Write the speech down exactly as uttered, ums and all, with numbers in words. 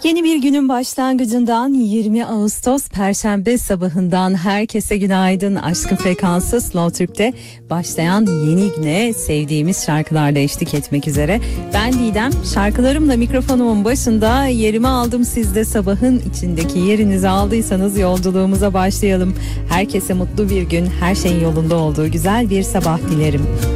Yeni bir günün başlangıcından yirmi Ağustos Perşembe sabahından herkese günaydın. Aşkın Frekansı Slow Türk'te başlayan yeni güne sevdiğimiz şarkılarla eşlik etmek üzere. Ben Didem, şarkılarımla mikrofonumun başında yerimi aldım. Siz de sabahın içindeki yerinizi aldıysanız yolculuğumuza başlayalım. Herkese mutlu bir gün, her şeyin yolunda olduğu güzel bir sabah dilerim.